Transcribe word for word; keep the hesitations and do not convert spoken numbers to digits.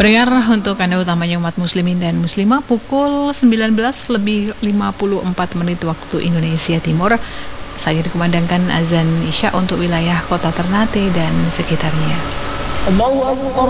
Prayer untuk Anda utamanya umat muslimin dan muslimah pukul sembilan belas lebih lima puluh empat menit waktu Indonesia Timur. Saya dikumandangkan azan Isya untuk wilayah kota Ternate dan sekitarnya. Allahu Akbar,